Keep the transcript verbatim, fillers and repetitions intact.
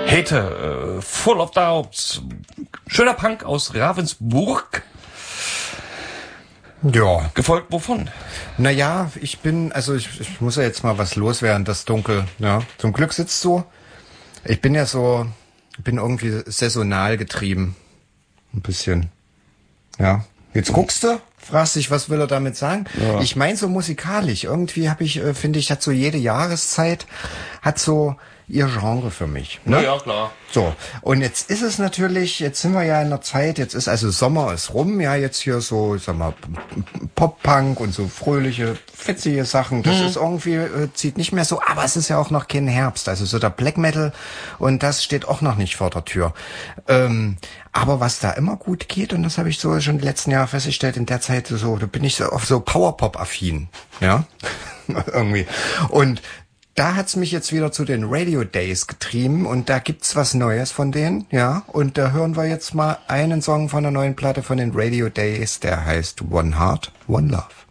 Hete, äh, Full of Doubts. Schöner Punk aus Ravensburg. Ja. Gefolgt wovon? Naja, ich bin, also ich, ich muss ja jetzt mal was loswerden, das Dunkel. Ja. Zum Glück sitzt du. Ich bin ja so, bin irgendwie saisonal getrieben. Ein bisschen. Ja. Jetzt guckst du, fragst dich, was will er damit sagen? Ja. Ich meine so musikalisch. Irgendwie habe ich, äh, finde ich, hat so jede Jahreszeit, hat so ihr Genre für mich. Ne? Ja, ja, klar. So, und jetzt ist es natürlich, jetzt sind wir ja in der Zeit, jetzt ist also Sommer ist rum, ja, jetzt hier so, ich sag mal, Pop-Punk und so fröhliche, fetzige Sachen, das mhm. ist irgendwie, äh, zieht nicht mehr so, aber es ist ja auch noch kein Herbst, also so der Black Metal und das steht auch noch nicht vor der Tür. Ähm, aber was da immer gut geht, und das habe ich so schon die letzten Jahre festgestellt, in der Zeit so, da bin ich so auf so Powerpop-affin, ja, irgendwie. Und da hat's mich jetzt wieder zu den Radio Days getrieben und da gibt's was Neues von denen, ja. Und da hören wir jetzt mal einen Song von der neuen Platte von den Radio Days, der heißt One Heart, One Love.